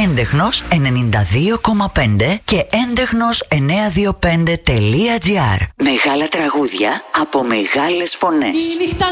Έντεχνος 92,5 και έντεχνος925.gr. Μεγάλα τραγούδια από μεγάλες φωνές. Η νύχτα